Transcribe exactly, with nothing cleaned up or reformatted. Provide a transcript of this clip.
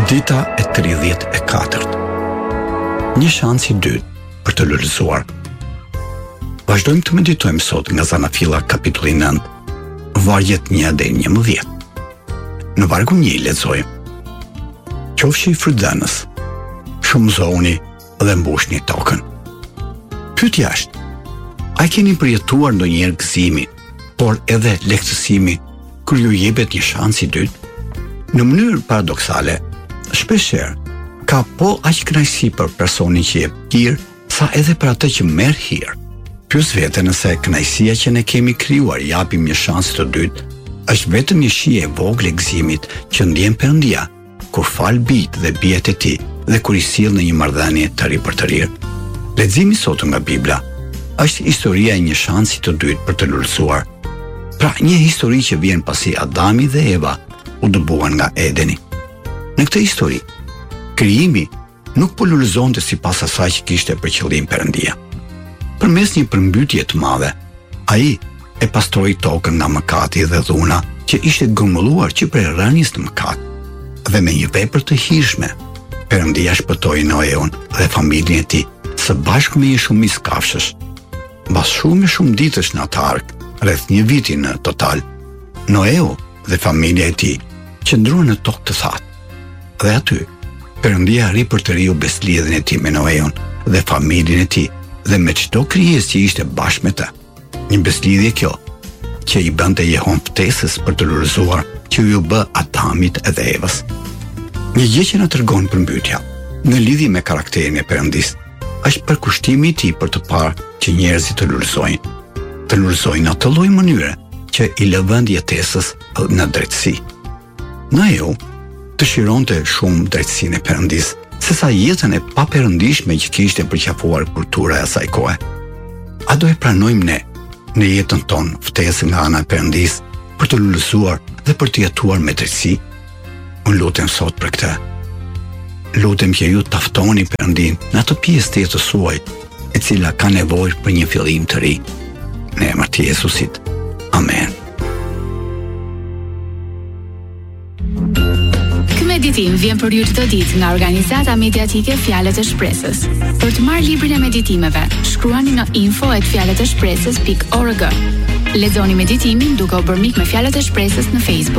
Dita e tridhjetë e katërt. Një shans i dytë për të lulëzuar. Vazhdojmë të meditojmë sot nga Zanafilla kapitulli nëntë, vargjet një deri në njëmbëdhjetë. Në vargun një lexojmë: Qofshi frydhenës, shumëzoni dhe mbushni tokën. Pyetja është: a keni përjetuar ndonjëherë gëzimi, por edhe lehtësimi kur ju jepet një shans i dytë? Në mënyrë paradoksale, shpeshherë ka po aq kënaqësi për personin që jep hir, sa edhe për atë që merr hir. Pyes veten nëse kënaqësia që ne kemi krijuar japim një shans të dytë, është vetëm një shije e vogël e gëzimit që ndjen Perëndia kur fal bijt dhe bijet e tij dhe kur i sill në një marrëdhënie të ri për të rirë. Leximi sot nga Bibla është historia e një shansi të dytë për të lulëzuar. Pra, një histori që vjen pasi Adami dhe Eva u dëbuan nga Edeni. Në këtë histori, krijimi nuk po lulëzonte sipas asaj që kishte për qëllim Perëndia. Përmes një përmbytje të madhe, ai e pastroi tokën nga mëkati dhe dhuna që ishte grumbulluar që prej rënies në mëkat. Dhe me një vepër të hijshme, Perëndia shpëtoi Noeun dhe familjen e tij së bashku me një shumicë kafshësh. Mbas shumë shumë ditësh në atë ark, rreth një viti në total, Noeu dhe familja e tij qëndruan në tokë të thatë. Dhe aty, Perëndia ri për të riu beslidhjen e tij me Noeun dhe familjen e tij dhe me çdo krijesë që ishte bashkë me të. Një beslidhje kjo që i bënte Jehon ftesës për të lulëzuar që ju bë Adamit edhe Evës. Një gjë që na tregon përmbytja në lidhje me karakterin e Perëndis është përkushtimi i tij për të parë që njerëzit të lulëzojnë, të lulëzojnë në atë lloj mënyre që i lë vend jetesës në drejtësi. Noeu dëshironte shumë drejtësinë e Perëndis, sesa jetën e paperëndishme që kishte përqafuar kultura e asaj kohe. A do e pranojmë ne në jetën tonë ftesën nga ana e Perëndis për të lulëzuar dhe për të jetuar me drejtësi? Unë lutem sot për këtë. Lutem që ju taftoni Perëndin në atë pjesë të jetës suaj e cila ka nevojë për një fillim të ri. Në emër të Jezusit. Amen. Ky meditim vjen për ju çdo ditë nga organizata mediatike Fjalët e Shpresës. Për të marrë librin e meditimeve, shkruani në info at fjaleteshpresës pikë org. Lexoni meditimin duke u bërë mik me Fjalët e Shpresës në Facebook.